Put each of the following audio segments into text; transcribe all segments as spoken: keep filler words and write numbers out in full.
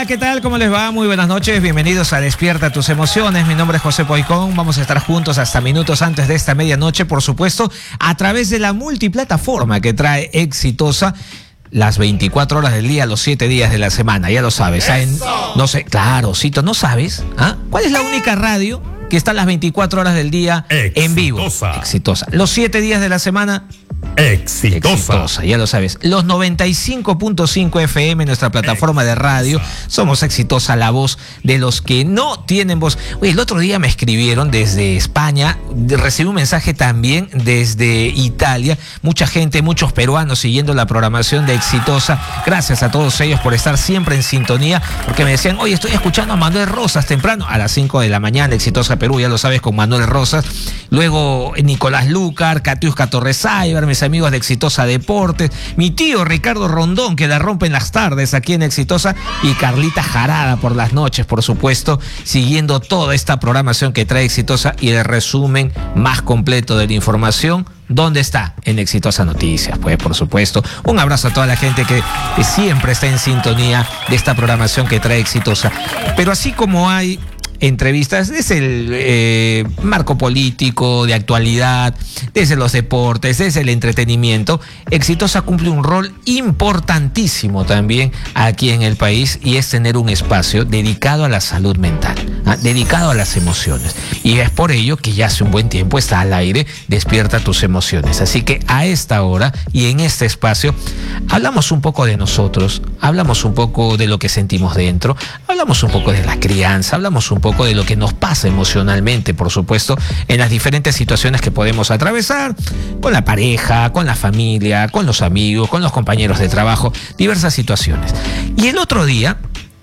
Hola, ¿qué tal? ¿Cómo les va? Muy buenas noches, bienvenidos a Despierta Tus Emociones. Mi nombre es José Poicón, vamos a estar juntos hasta minutos antes de esta medianoche, por supuesto, a través de la multiplataforma que trae Exitosa. Las veinticuatro horas del día, los siete días de la semana, ya lo sabes. En, no sé, claro, Cito, ¿no sabes? ¿Ah? ¿Cuál es la única radio que está las veinticuatro horas del día Exitosa. en vivo? Exitosa. Los siete días de la semana, Exitosa. Exitosa, ya lo sabes. Los noventa y cinco punto cinco F M, nuestra plataforma de radio. Somos Exitosa, la voz de los que no tienen voz. Oye, el otro día me escribieron desde España, recibí un mensaje también desde Italia. Mucha gente, muchos peruanos siguiendo la programación de Exitosa. Gracias a todos ellos por estar siempre en sintonía, porque me decían, oye, estoy escuchando a Manuel Rosas temprano, a las cinco de la mañana, Exitosa Perú, ya lo sabes, con Manuel Rosas. Luego Nicolás Lucar, Katiuska Torresaiber, mis amigos de Exitosa Deportes, mi tío Ricardo Rondón, que la rompe en las tardes aquí en Exitosa, y Carlita Jarada por las noches, por supuesto, siguiendo toda esta programación que trae Exitosa y el resumen más completo de la información. ¿Dónde está? En Exitosa Noticias, pues, por supuesto. Un abrazo a toda la gente que, que siempre está en sintonía de esta programación que trae Exitosa. Pero así como hay entrevistas, desde el eh, marco político, de actualidad, desde los deportes, desde el entretenimiento, Exitosa cumple un rol importantísimo también aquí en el país, y es tener un espacio dedicado a la salud mental, ¿ah? dedicado a las emociones. Y es por ello que ya hace un buen tiempo está al aire Despierta Tus Emociones. Así que a esta hora y en este espacio hablamos un poco de nosotros, hablamos un poco de lo que sentimos dentro, hablamos un poco de la crianza, hablamos un poco de lo que nos pasa emocionalmente, por supuesto, en las diferentes situaciones que podemos atravesar con la pareja, con la familia, con los amigos, con los compañeros de trabajo, diversas situaciones. Y el otro día,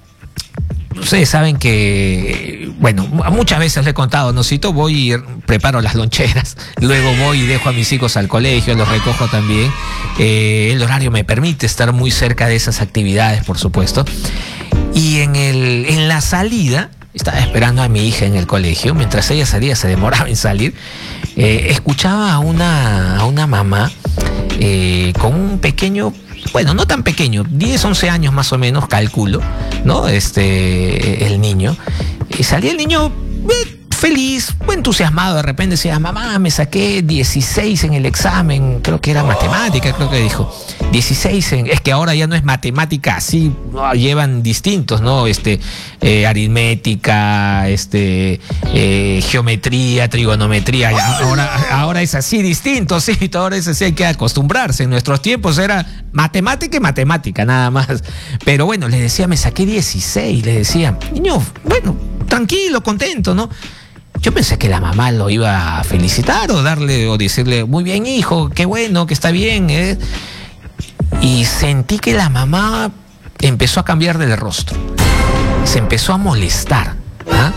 ustedes saben que, bueno, muchas veces les he contado, ¿no, Cito? Voy y preparo las loncheras, luego voy y dejo a mis hijos al colegio, los recojo también. Eh, el horario me permite estar muy cerca de esas actividades, por supuesto. Y en, el, en la salida, estaba esperando a mi hija en el colegio, mientras ella salía, se demoraba en salir, eh, escuchaba a una, a una mamá eh, con un pequeño, bueno, no tan pequeño, diez, once años más o menos, calculo, ¿no? Este, el niño. Y salía el niño eh, feliz, muy entusiasmado, de repente decía, mamá, me saqué dieciséis en el examen, creo que era matemática, creo que dijo. dieciséis, en, es que ahora ya no es matemática así, no, llevan distintos, ¿no? Este, eh, aritmética, este, eh, geometría, trigonometría, ya, ahora, ahora es así distinto, sí, ahora es así, hay que acostumbrarse. En nuestros tiempos era matemática y matemática, nada más. Pero bueno, le decía, me saqué dieciséis, le decía, niño, bueno, tranquilo, contento, ¿no? Yo pensé que la mamá lo iba a felicitar o darle, o decirle, muy bien, hijo, qué bueno, que está bien, ¿eh? Y sentí que la mamá empezó a cambiar de rostro, se empezó a molestar, ¿ah?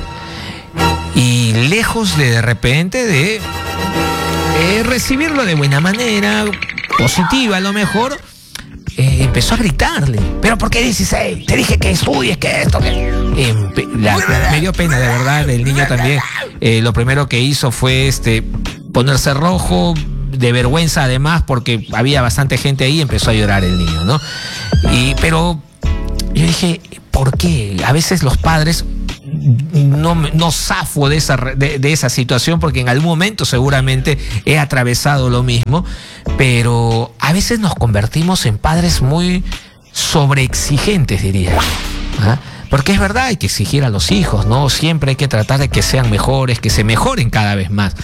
Y lejos de de repente de eh, recibirlo de buena manera, positiva a lo mejor, eh, empezó a gritarle, ¿pero por qué dieciséis? Te dije que estudies, que esto, que... Eh, la, la, me dio pena, de verdad, el niño también. Eh, lo primero que hizo fue este ponerse rojo, de vergüenza además, porque había bastante gente ahí, empezó a llorar el niño, ¿no? Y, pero yo dije, ¿por qué? A veces los padres no, no zafo de esa, de, de esa situación, porque en algún momento seguramente he atravesado lo mismo, pero a veces nos convertimos en padres muy sobreexigentes, diría, ¿ah? Porque es verdad, hay que exigir a los hijos, ¿no? Siempre hay que tratar de que sean mejores, que se mejoren cada vez más.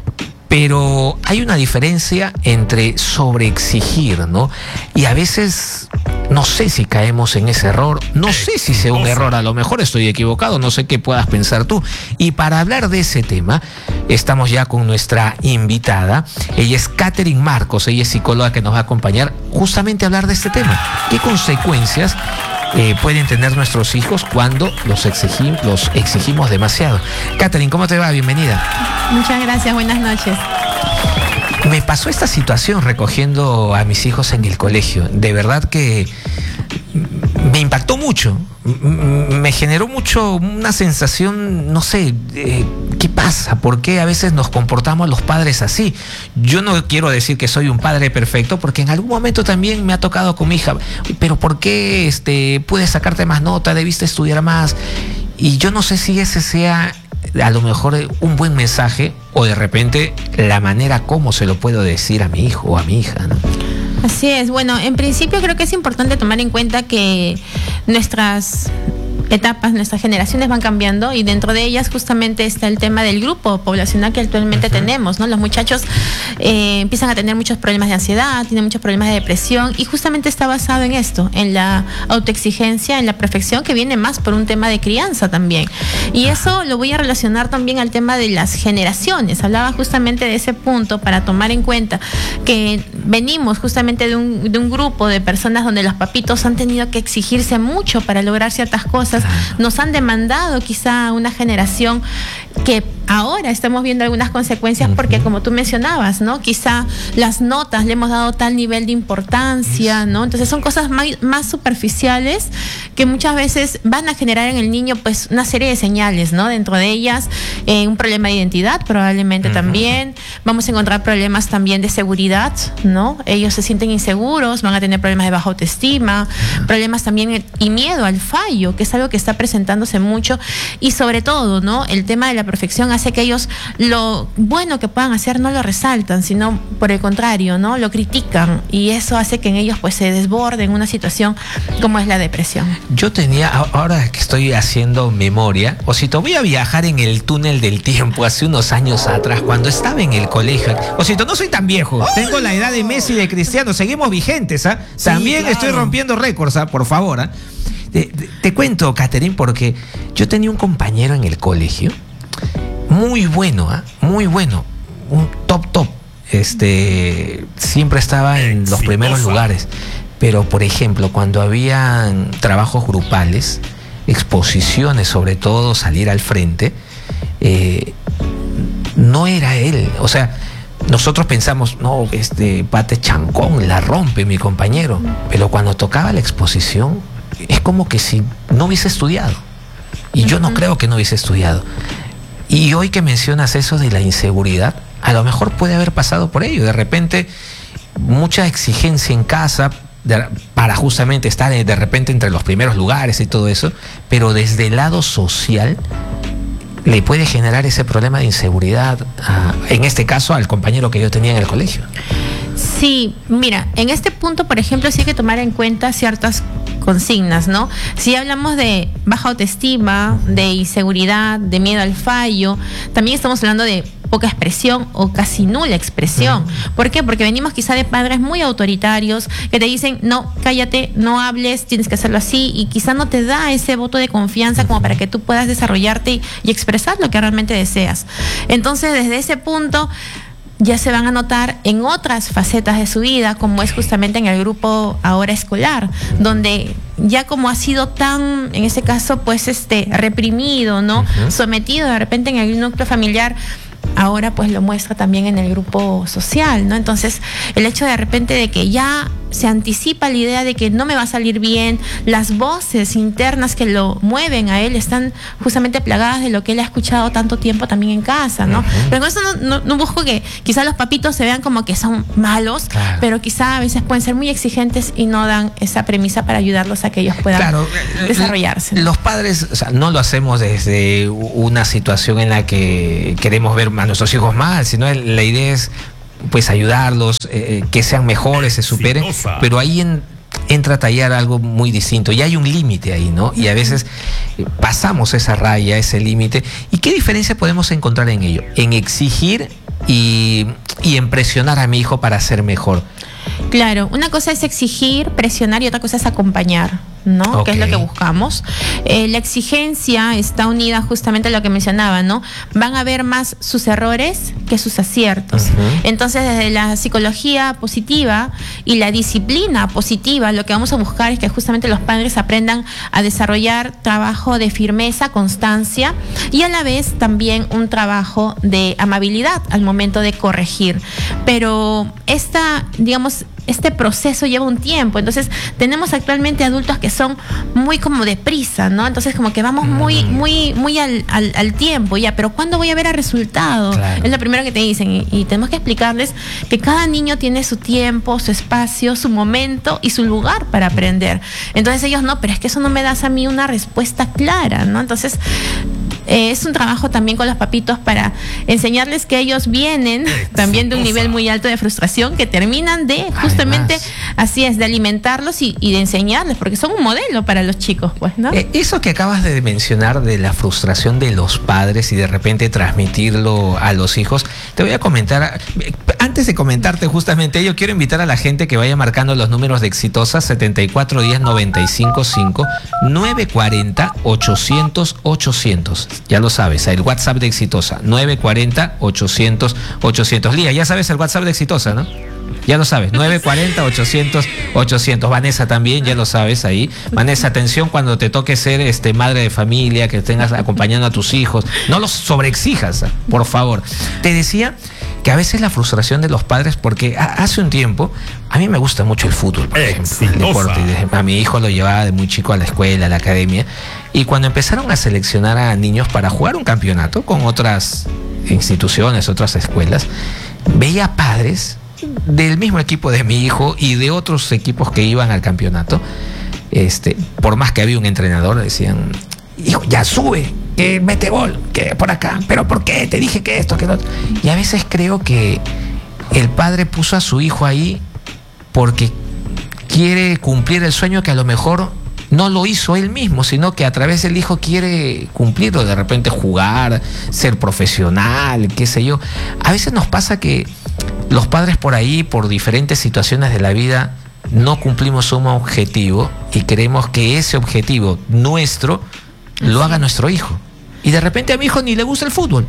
Pero hay una diferencia entre sobreexigir, ¿no? Y a veces no sé si caemos en ese error, no sé si sea un error, a lo mejor estoy equivocado, no sé qué puedas pensar tú. Y para hablar de ese tema, estamos ya con nuestra invitada. Ella es Catherine Marcos, ella es psicóloga que nos va a acompañar justamente a hablar de este tema. ¿Qué consecuencias Eh, pueden tener nuestros hijos cuando los, exigim, los exigimos demasiado? Catherine, ¿cómo te va? Bienvenida. Muchas gracias, buenas noches. Me pasó esta situación recogiendo a mis hijos en el colegio. De verdad que me impactó mucho, me generó mucho una sensación, no sé, eh, ¿qué pasa? ¿Por qué a veces nos comportamos los padres así? Yo no quiero decir que soy un padre perfecto, porque en algún momento también me ha tocado con mi hija, pero ¿por qué este, puedes sacarte más nota? ¿Debiste estudiar más? Y yo no sé si ese sea a lo mejor un buen mensaje, o de repente la manera como se lo puedo decir a mi hijo o a mi hija, ¿no? Así es. Bueno, en principio creo que es importante tomar en cuenta que nuestras etapas, nuestras generaciones van cambiando, y dentro de ellas justamente está el tema del grupo poblacional que actualmente uh-huh. tenemos, ¿no? Los muchachos eh, empiezan a tener muchos problemas de ansiedad, tienen muchos problemas de depresión, y justamente está basado en esto, en la autoexigencia, en la perfección, que viene más por un tema de crianza también. Y eso lo voy a relacionar también al tema de las generaciones. Hablaba justamente de ese punto para tomar en cuenta que venimos justamente de un, de un grupo de personas donde los papitos han tenido que exigirse mucho para lograr ciertas cosas. Nos han demandado quizá una generación que ahora estamos viendo algunas consecuencias, porque como tú mencionabas, ¿no? Quizá las notas le hemos dado tal nivel de importancia, ¿no? Entonces son cosas más, más superficiales que muchas veces van a generar en el niño pues una serie de señales, ¿no? Dentro de ellas eh, un problema de identidad probablemente uh-huh. también. Vamos a encontrar problemas también de seguridad, ¿no? Ellos se sienten inseguros, van a tener problemas de baja autoestima, uh-huh. problemas también y miedo al fallo, que es algo que está presentándose mucho, y sobre todo, ¿no? El tema de la perfección hace que ellos lo bueno que puedan hacer no lo resaltan, sino por el contrario, ¿no? Lo critican, y eso hace que en ellos pues se desborden una situación como es la depresión. Yo tenía, ahora que estoy haciendo memoria, Osito, voy a viajar en el túnel del tiempo hace unos años atrás, cuando estaba en el colegio. Osito, no soy tan viejo, tengo la edad de Messi y de Cristiano, seguimos vigentes, ¿ah? Sí, también claro. Estoy rompiendo récords, ¿ah? Por favor, ¿ah? Te, te, te cuento, Catherine, porque yo tenía un compañero en el colegio muy bueno, ¿eh? muy bueno, un top top, este, siempre estaba en los primeros lugares, pero por ejemplo cuando habían trabajos grupales, exposiciones, sobre todo salir al frente, eh, no era él, o sea, nosotros pensamos, no, este Pate Chancón la rompe mi compañero, pero cuando tocaba la exposición es como que si no hubiese estudiado, y yo no creo que no hubiese estudiado. Y hoy que mencionas eso de la inseguridad, a lo mejor puede haber pasado por ello. De repente, mucha exigencia en casa de, para justamente estar de repente entre los primeros lugares y todo eso, pero desde el lado social le puede generar ese problema de inseguridad, a, en este caso, al compañero que yo tenía en el colegio. Sí, mira, en este punto, por ejemplo, sí hay que tomar en cuenta ciertas consignas, ¿no? Si hablamos de baja autoestima, de inseguridad, de miedo al fallo, también estamos hablando de poca expresión o casi nula expresión. ¿Por qué? Porque venimos quizá de padres muy autoritarios que te dicen, no, cállate, no hables, tienes que hacerlo así, y quizá no te da ese voto de confianza como para que tú puedas desarrollarte y, y expresar lo que realmente deseas. Entonces, desde ese punto ya se van a notar en otras facetas de su vida, como es justamente en el grupo ahora escolar, donde ya como ha sido tan, en ese caso, pues este reprimido, ¿no? Uh-huh. Sometido de repente en el núcleo familiar, ahora pues lo muestra también en el grupo social, ¿no? Entonces, el hecho de repente de que ya se anticipa la idea de que no me va a salir bien, las voces internas que lo mueven a él están justamente plagadas de lo que él ha escuchado tanto tiempo también en casa, ¿no? Uh-huh. Pero con eso no, no, no busco que quizá los papitos se vean como que son malos, claro. pero quizá a veces pueden ser muy exigentes y no dan esa premisa para ayudarlos a que ellos puedan claro, desarrollarse. Los padres, o sea, no lo hacemos desde una situación en la que queremos ver a nuestros hijos mal, sino la idea es pues ayudarlos, eh, que sean mejores, se superen, pero ahí en, entra a tallar algo muy distinto, y hay un límite ahí, ¿no? Y a veces eh, pasamos esa raya, ese límite. ¿Y qué diferencia podemos encontrar en ello? En exigir y, y en presionar a mi hijo para ser mejor. Claro, una cosa es exigir, presionar, y otra cosa es acompañar, ¿no? Okay. Que es lo que buscamos. Eh, la exigencia está unida justamente a lo que mencionaba, ¿no? Van a ver más sus errores que sus aciertos. Uh-huh. Entonces, desde la psicología positiva y la disciplina positiva, lo que vamos a buscar es que justamente los padres aprendan a desarrollar trabajo de firmeza, constancia, y a la vez también un trabajo de amabilidad al momento de corregir. Pero esta, digamos, este proceso lleva un tiempo. Entonces, tenemos actualmente adultos que son muy como deprisa, ¿no? Entonces, como que vamos muy, muy, muy al, al, al tiempo, ya, pero ¿cuándo voy a ver el resultado? Claro. Es lo primero que te dicen. Y, y tenemos que explicarles que cada niño tiene su tiempo, su espacio, su momento y su lugar para aprender. Entonces ellos, no, pero es que eso no me das a mí una respuesta clara, ¿no? Entonces, Eh, es un trabajo también con los papitos para enseñarles que ellos vienen también de un nivel muy alto de frustración, que terminan de justamente, además, así es, de alimentarlos y, y de enseñarles, porque son un modelo para los chicos, pues, ¿no? Eh, eso que acabas de mencionar de la frustración de los padres y de repente transmitirlo a los hijos, te voy a comentar, antes de comentarte justamente ello, quiero invitar a la gente que vaya marcando los números de Exitosa, setenta y cuatro diez noventa y cinco cinco, nueve cuarenta ochocientos ochocientos. Ya lo sabes, el WhatsApp de Exitosa, nueve cuarenta ochocientos ochocientos. Lía, ya sabes el WhatsApp de Exitosa, ¿no? Ya lo sabes, nueve cuarenta ochocientos ochocientos. Vanessa también, ya lo sabes ahí. Vanessa, atención cuando te toque ser este madre de familia, que tengas acompañando a tus hijos. No los sobreexijas, por favor. Te decía que a veces la frustración de los padres, porque hace un tiempo, a mí me gusta mucho el fútbol, por ejemplo, el deporte. A mi hijo lo llevaba de muy chico a la escuela, a la academia, y cuando empezaron a seleccionar a niños para jugar un campeonato con otras instituciones, otras escuelas, veía padres del mismo equipo de mi hijo y de otros equipos que iban al campeonato, este, por más que había un entrenador, decían, hijo, ya sube, que mete gol, que por acá, pero ¿por qué? Te dije que esto, que lo otro. Y a veces creo que el padre puso a su hijo ahí porque quiere cumplir el sueño que a lo mejor no lo hizo él mismo, sino que a través del hijo quiere cumplirlo, de repente jugar, ser profesional, qué sé yo. A veces nos pasa que los padres por ahí, por diferentes situaciones de la vida, no cumplimos un objetivo y queremos que ese objetivo nuestro lo haga nuestro hijo. Y de repente a mi hijo ni le gusta el fútbol.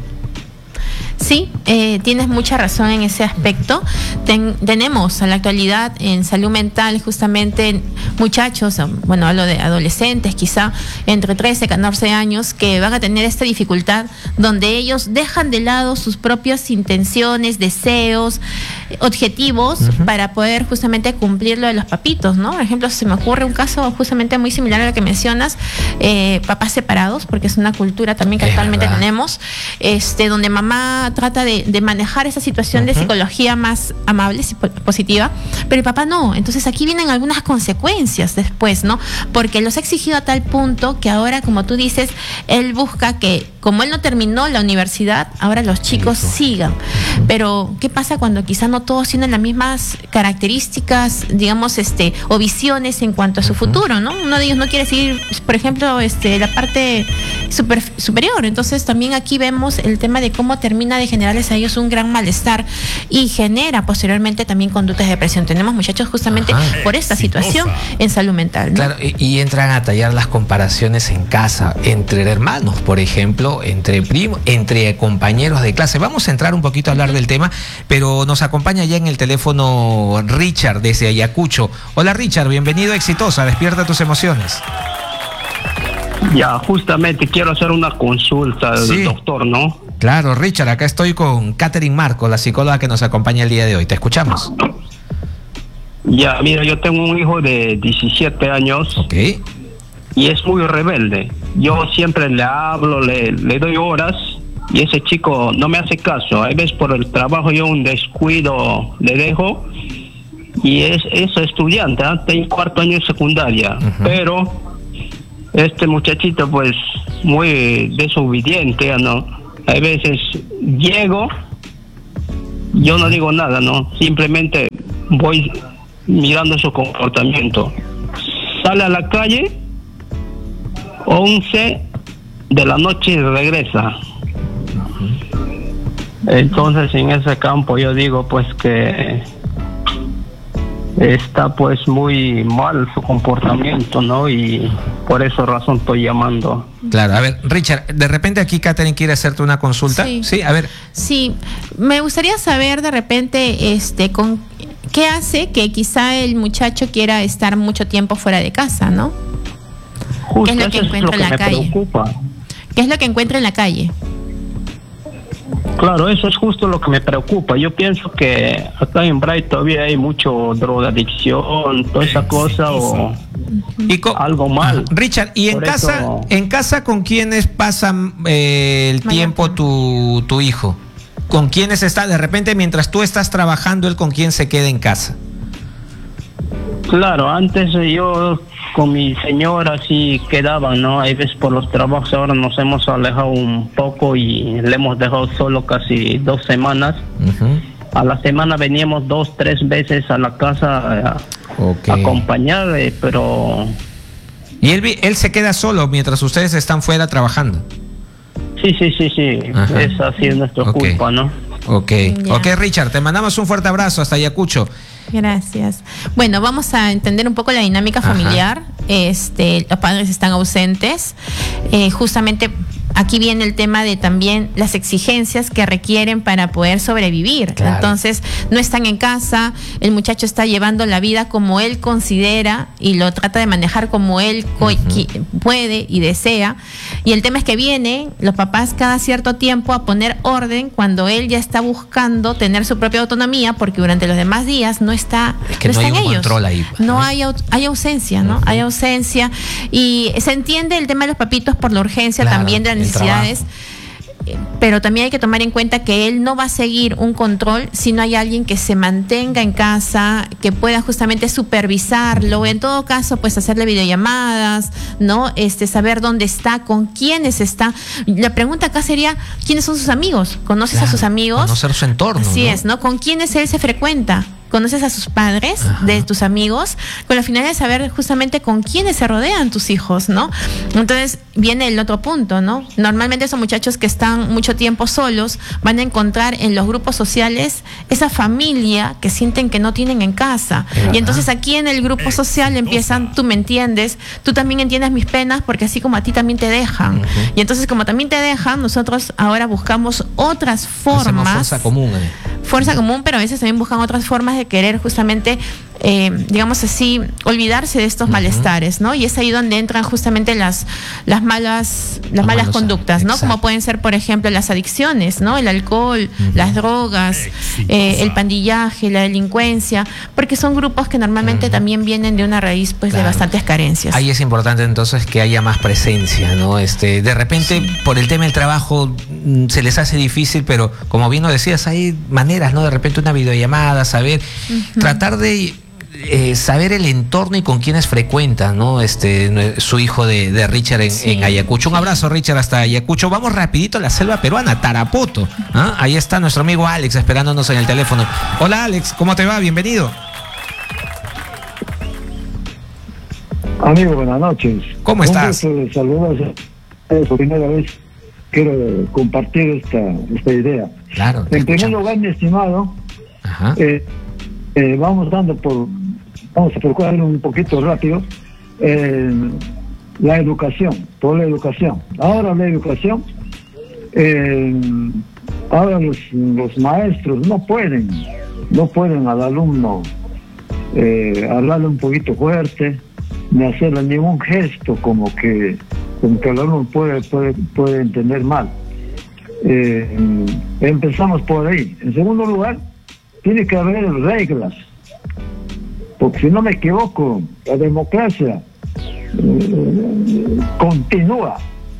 Sí, eh, tienes mucha razón en ese aspecto. Ten, tenemos en la actualidad en salud mental justamente muchachos, bueno, hablo de adolescentes quizá entre trece y catorce años, que van a tener esta dificultad donde ellos dejan de lado sus propias intenciones, deseos, objetivos, uh-huh, para poder justamente cumplir lo de los papitos, ¿no? Por ejemplo, se me ocurre un caso justamente muy similar a lo que mencionas, eh, papás separados, porque es una cultura también que es actualmente verdad. tenemos, este, donde mamá trata de, de manejar esa situación, uh-huh, de psicología más amable, positiva, pero el papá no. Entonces aquí vienen algunas consecuencias después, ¿no? Porque los ha exigido a tal punto que ahora, como tú dices, él busca que, como él no terminó la universidad, ahora los chicos Eso. sigan. Uh-huh. Pero, ¿qué pasa cuando quizás no todos tienen las mismas características, digamos, este, o visiones en cuanto a su uh-huh. futuro, ¿no? Uno de ellos no quiere seguir, por ejemplo, este, la parte super, superior. Entonces también aquí vemos el tema de cómo termina de generarles a ellos un gran malestar y genera posteriormente también conductas de depresión. Tenemos muchachos justamente Ajá, por esta situación en salud mental, ¿no? Claro, y, y entran a tallar las comparaciones en casa, entre hermanos, por ejemplo, entre primos, entre compañeros de clase. Vamos a entrar un poquito a hablar del tema, pero nos acompaña ya en el teléfono Richard desde Ayacucho. Hola Richard, bienvenido a Exitosa, despierta tus emociones. Ya, justamente quiero hacer una consulta del sí. doctor, ¿no? Claro, Richard, acá estoy con Catherine Marco, la psicóloga que nos acompaña el día de hoy. Te escuchamos. Ya, mira, yo tengo un hijo de diecisiete años. Ok. Y es muy rebelde. Yo siempre le hablo, le, le doy horas, y ese chico no me hace caso. A veces por el trabajo yo un descuido le dejo, y es, es estudiante, ¿eh? Tengo cuarto año de secundaria, uh-huh. pero este muchachito pues muy desobediente, ¿no? A veces llego, yo no digo nada, ¿no? Simplemente voy mirando su comportamiento. Sale a la calle, once de la noche y regresa. Entonces en ese campo yo digo pues que está pues muy mal su comportamiento, ¿no? Y por esa razón estoy llamando. Claro, a ver, Richard, de repente aquí Catherine quiere hacerte una consulta. Sí, sí, a ver. Sí, me gustaría saber de repente, este, con qué hace que quizá el muchacho quiera estar mucho tiempo fuera de casa, ¿no? Justo ¿Qué es lo que encuentra en la calle? Preocupa. ¿Qué es lo que encuentra en la calle? Claro, eso es justo lo que me preocupa. Yo pienso que acá en Bright todavía hay mucho drogadicción, toda esa cosa o y con, algo mal. Richard, ¿y en Por casa, eso... en casa con quiénes pasan eh, el tiempo tu, tu hijo? ¿Con quiénes está? De repente, mientras tú estás trabajando, ¿él con quién se queda en casa? Claro, antes yo con mi señora sí quedaba, ¿no? Hay veces por los trabajos ahora nos hemos alejado un poco y le hemos dejado solo casi dos semanas. Uh-huh. A la semana veníamos dos, tres veces a la casa a, okay. a acompañarle, pero... ¿Y él, él se queda solo mientras ustedes están fuera trabajando? Sí, sí, sí, sí. Ajá. Es así es nuestra okay. culpa, ¿no? Ok, yeah. ok, Richard, te mandamos un fuerte abrazo hasta Ayacucho. Gracias. Bueno, vamos a entender un poco la dinámica familiar. Ajá. Este, los padres están ausentes. Eh, justamente aquí viene el tema de también las exigencias que requieren para poder sobrevivir. Claro. Entonces, no están en casa, el muchacho está llevando la vida como él considera y lo trata de manejar como él uh-huh. puede y desea. Y el tema es que vienen los papás cada cierto tiempo a poner orden cuando él ya está buscando tener su propia autonomía, porque durante los demás días no está, es que no no están hay un ellos. Control ahí. No hay, hay ausencia, ¿no? Uh-huh. Hay ausencia. Y se entiende el tema de los papitos por la urgencia claro, también de las necesidades. Pero también hay que tomar en cuenta que él no va a seguir un control si no hay alguien que se mantenga en casa, que pueda justamente supervisarlo, en todo caso pues hacerle videollamadas, ¿no? Este, saber dónde está, con quiénes está. La pregunta acá sería, ¿quiénes son sus amigos? ¿Conoces claro, a sus amigos? Conocer su entorno. Así ¿no? es, ¿no? ¿Con quiénes él se frecuenta? ¿Conoces a sus padres, Ajá. de tus amigos? Con la finalidad de saber justamente con quiénes se rodean tus hijos, ¿no? Entonces viene el otro punto, ¿no? Normalmente esos muchachos que están mucho tiempo solos van a encontrar en los grupos sociales esa familia que sienten que no tienen en casa. Ajá. Y entonces aquí en el grupo social empiezan, tú me entiendes, tú también entiendes mis penas porque así como a ti también te dejan. Ajá. Y entonces como también te dejan, nosotros ahora buscamos otras formas. Hacemos fuerza común. Eh. Fuerza común, pero a veces también buscan otras formas de querer justamente, eh, digamos así, olvidarse de estos uh-huh. malestares, ¿no? Y es ahí donde entran justamente las, las malas, las malas malos, conductas, ¿no? Exacto. Como pueden ser, por ejemplo, las adicciones, ¿no? El alcohol, uh-huh. las drogas, eh, el pandillaje, la delincuencia, porque son grupos que normalmente uh-huh. también vienen de una raíz, pues, claro. de bastantes carencias. Ahí es importante entonces que haya más presencia, ¿no? Este, de repente, sí. por el tema del trabajo, se les hace difícil, pero como bien lo decías, hay maneras, ¿no? De repente una videollamada, saber, uh-huh. tratar de eh, saber el entorno y con quienes frecuenta, ¿no? Este, su hijo de, de Richard en, sí. en Ayacucho. Un abrazo, Richard, hasta Ayacucho. Vamos rapidito a la selva peruana, Tarapoto. ¿Ah? Ahí está nuestro amigo Alex esperándonos en el teléfono. Hola, Alex, ¿cómo te va? Bienvenido. Amigo, buenas noches. ¿Cómo estás? Un gusto, saludos. Es la primera vez quiero compartir esta, esta idea. Claro. En primer lugar, mi estimado, Ajá. Eh, eh, vamos dando por, vamos a procurar un poquito rápido, eh, la educación, por la educación. Ahora la educación, eh, ahora los, los maestros no pueden, no pueden al alumno eh, hablarle un poquito fuerte, ni hacerle ningún gesto como que, como que el alumno puede, puede, puede entender mal. Eh, empezamos por ahí. En segundo lugar, tiene que haber reglas, porque si no me equivoco, la democracia eh, continúa.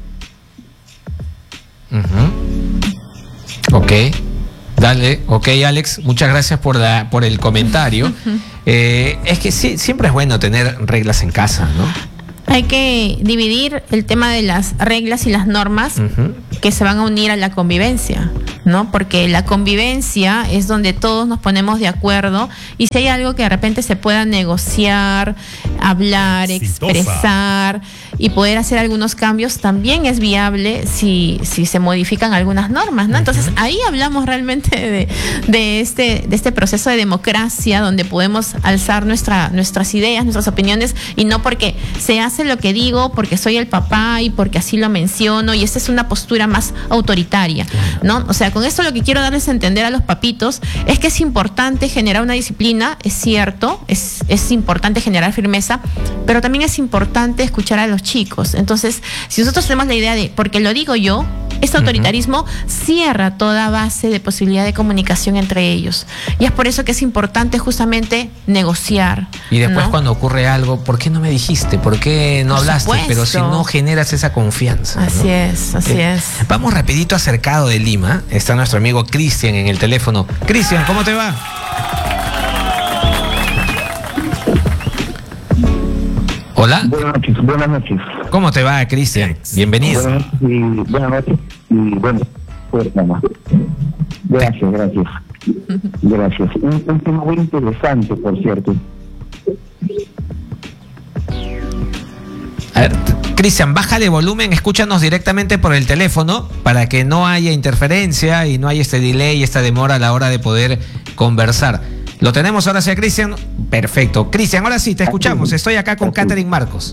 Uh-huh. Ok, dale, ok, Alex, muchas gracias por la, por el comentario. eh, es que sí, siempre es bueno tener reglas en casa, ¿no? Hay que dividir el tema de las reglas y las normas uh-huh. que se van a unir a la convivencia, ¿no? Porque la convivencia es donde todos nos ponemos de acuerdo y si hay algo que de repente se pueda negociar, hablar, Exitosa. expresar y poder hacer algunos cambios, también es viable si, si se modifican algunas normas, ¿no? Uh-huh. Entonces ahí hablamos realmente de, de, este, de este proceso de democracia donde podemos alzar nuestra, nuestras ideas, nuestras opiniones y no porque se hace lo que digo porque soy el papá y porque así lo menciono y esta es una postura más autoritaria, ¿no? O sea, con esto lo que quiero darles a entender a los papitos es que es importante generar una disciplina, es cierto, es, es importante generar firmeza, pero también es importante escuchar a los chicos. Entonces, si nosotros tenemos la idea de, porque lo digo yo, Este autoritarismo uh-huh. cierra toda base de posibilidad de comunicación entre ellos. Y es por eso que es importante justamente negociar. Y después, ¿no? cuando ocurre algo, ¿por qué no me dijiste? ¿Por qué no por hablaste? Supuesto. Pero si no generas esa confianza. Así ¿no? es, así eh, es. Vamos rapidito a Cercado de Lima. Está nuestro amigo Cristian en el teléfono. Cristian, ¿cómo te va? Hola. Buenas noches, buenas noches. ¿Cómo te va, Cristian? Bienvenido. Buenas noches y, buenas noches y bueno, pues nada. Gracias, gracias. Gracias. Un, un tema muy interesante, por cierto. A ver, Cristian, bájale volumen, escúchanos directamente por el teléfono para que no haya interferencia y no haya este delay y esta demora a la hora de poder conversar. ¿Lo tenemos ahora sí, Cristian? Perfecto. Cristian, ahora sí, te escuchamos. Estoy acá con Catherine Marcos.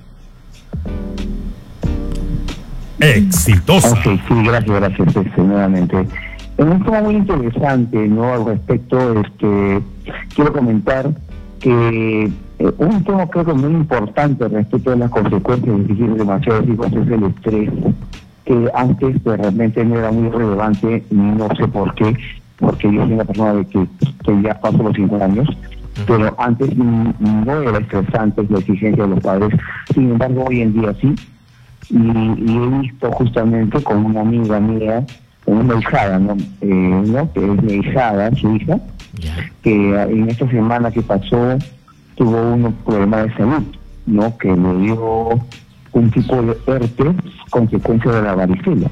Exitosa. Ok, sí, gracias, gracias, este, nuevamente. En un tema muy interesante, ¿no? Al respecto, este, quiero comentar que eh, un tema creo que muy importante respecto de las consecuencias de exigir demasiados hijos es el estrés, que antes pues, realmente no era muy relevante, no sé por qué, porque yo soy una persona de que, que ya paso los cinco años, pero antes no era estresante la exigencia de los padres, sin embargo hoy en día sí, y, y he visto justamente con una amiga mía, una hijada, ¿no? Eh, ¿no? Que es mi hijada, su hija, yeah. que en esta semana que pasó tuvo un problema de salud, ¿no? Que le dio un tipo de herpes consecuencia de la varicela.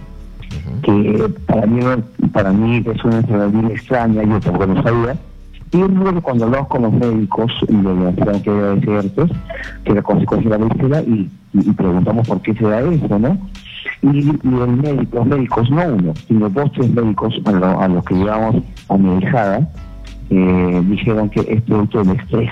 Que para mí para mí es una enfermedad bien extraña, yo tampoco lo sabía, y luego cuando hablamos con los médicos le dijeron que era ese herpes, que era consecuencia de la varicela, y, y, y preguntamos por qué se da eso, ¿no? Y, y el médico, los médicos, no uno, sino dos, tres médicos a, lo, a los que llevamos a mi hijada, eh, dijeron que es producto del estrés.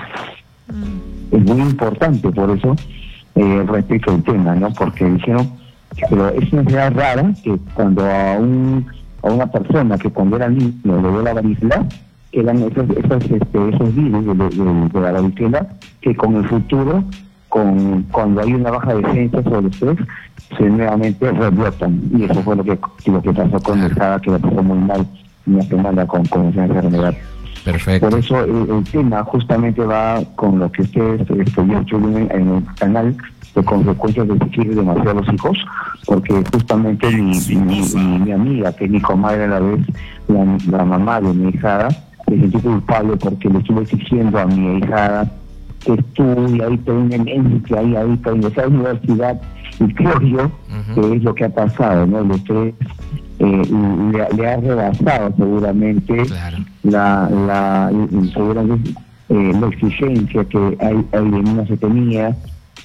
Mm. Es muy importante por eso, eh, respecto al tema, ¿no? Porque dijeron, pero es una enfermedad rara que cuando a un a una persona que cuando era niño le dio la varicela, eran esos esos, este, esos virus de, de, de la varicela que con el futuro, con cuando hay una baja defensa sobre el estrés, se nuevamente rebrotan. Y eso fue lo que lo que pasó con mi hija, que la pasó muy mal una semana con, con esa enfermedad. Perfecto. Por eso el, el tema justamente va con lo que ustedes estuvieron en el canal, de consecuencias de exigir demasiado a los hijos, porque justamente mi, mi, mi, mi amiga, que es mi comadre a la vez, la, la mamá de mi hijada, se sintió culpable porque le estuve exigiendo a mi hijada que estudie ahí, termine, que ahí, ahí, que en esa universidad, y creo yo uh-huh. que es lo que ha pasado, ¿no? El estrés eh, le, le ha rebasado seguramente claro. la, la, seguramente, eh, la exigencia que hay, hay de niña se tenía.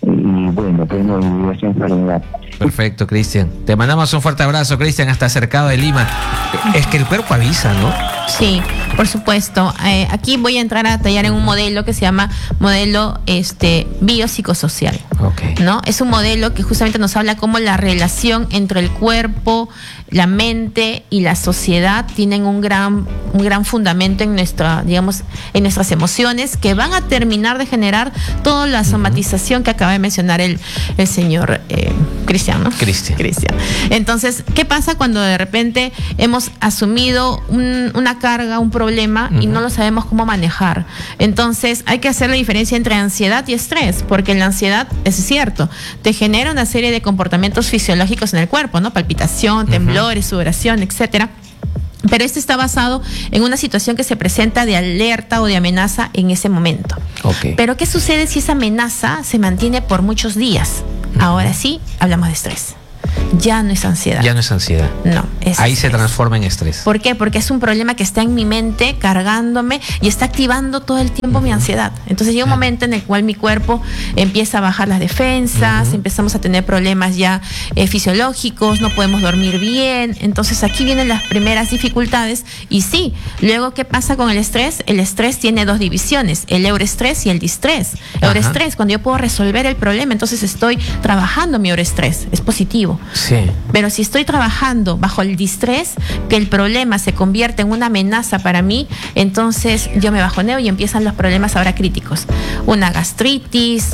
Y bueno, tengo esa enfermedad. Perfecto, Cristian. Te mandamos un fuerte abrazo, Cristian, hasta Cercado de Lima. Es que el cuerpo avisa, ¿no? Sí, por supuesto. Eh, aquí voy a entrar a detallar en un modelo que se llama modelo este biopsicosocial. Okay. ¿No? Es un modelo que justamente nos habla cómo la relación entre el cuerpo, la mente y la sociedad tienen un gran, un gran fundamento en nuestra, digamos, en nuestras emociones, que van a terminar de generar toda la somatización que acaba de mencionar el, el señor eh, Cristian, ¿no? Cristian. Cristian. Entonces, ¿qué pasa cuando de repente hemos asumido un, una carga, un problema uh-huh. y no lo sabemos cómo manejar? Entonces, hay que hacer la diferencia entre ansiedad y estrés, porque la ansiedad, es cierto, te genera una serie de comportamientos fisiológicos en el cuerpo, ¿no? Palpitación, temblores, uh-huh. sudoración, etcétera. Pero este está basado en una situación que se presenta de alerta o de amenaza en ese momento. Okay. Pero ¿qué sucede si esa amenaza se mantiene por muchos días? Uh-huh. Ahora sí, hablamos de estrés. Ya no es ansiedad. Ya no es ansiedad. No, es Ahí estrés. Se transforma en estrés. ¿Por qué? Porque es un problema que está en mi mente, cargándome y está activando todo el tiempo uh-huh. mi ansiedad. Entonces llega un momento en el cual mi cuerpo empieza a bajar las defensas, uh-huh. empezamos a tener problemas ya eh, fisiológicos, no podemos dormir bien. Entonces aquí vienen las primeras dificultades. Y sí, luego, ¿qué pasa con el estrés? El estrés tiene dos divisiones, el eurestrés y el distrés. Uh-huh. Eurestrés, cuando yo puedo resolver el problema, entonces estoy trabajando mi eurestrés, es positivo. Sí. Pero si estoy trabajando bajo el distrés, que el problema se convierte en una amenaza para mí, entonces yo me bajoneo y empiezan los problemas ahora críticos. Una gastritis,